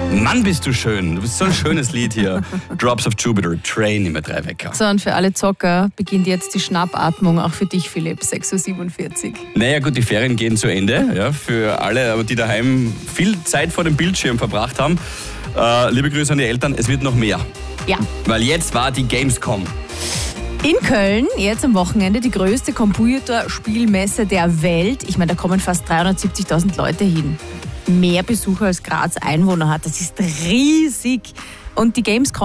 Mann, bist du schön. Du bist so ein schönes Lied hier. Drops of Jupiter, Train im 3 Wecker. So, und für alle Zocker beginnt jetzt die Schnappatmung, auch für dich, Philipp, 6.47 Uhr. Naja gut, die Ferien gehen zu Ende. Ja, für alle, die daheim viel Zeit vor dem Bildschirm verbracht haben. Liebe Grüße an die Eltern, es wird noch mehr. Ja. Weil jetzt war die Gamescom. In Köln, jetzt am Wochenende, die größte Computerspielmesse der Welt. Ich meine, da kommen fast 370.000 Leute hin. Mehr Besucher als Graz Einwohner hat. Das ist riesig. Und die Gamescom